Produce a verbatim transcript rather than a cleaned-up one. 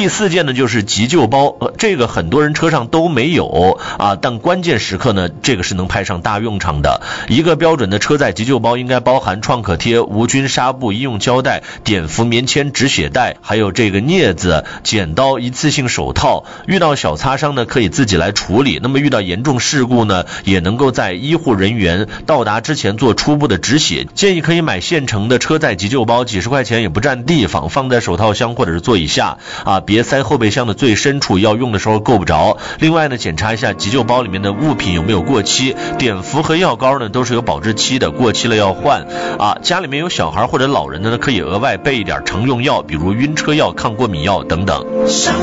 第四件呢就是急救包，呃，这个很多人车上都没有啊，但关键时刻呢，这个是能派上大用场的。一个标准的车载急救包应该包含创可贴、无菌纱布、医用胶带、碘伏棉签、止血带，还有这个镊子、剪刀、一次性手套。遇到小擦伤呢，可以自己来处理。那么遇到严重事故呢，也能够在医护人员到达之前做初步的止血。建议可以买现成的车载急救包，几十块钱也不占地方，放在手套箱或者是座椅下啊，别塞后备箱的最深处，要用的时候够不着。另外呢，检查一下急救包里面的物品有没有过期，碘伏和药膏呢都是有保质期的，过期了要换啊。家里面有小孩或者老人的呢，可以额外备一点常用药，比如晕车药、抗过敏药等等。